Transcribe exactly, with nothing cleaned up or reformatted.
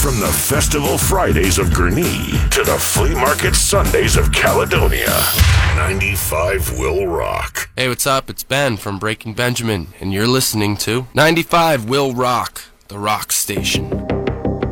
From the Festival Fridays of Gurnee to the Flea Market Sundays of Caledonia, ninety-five will rock. Hey, what's up? It's Ben from Breaking Benjamin, and you're listening to ninety-five will rock, the rock station.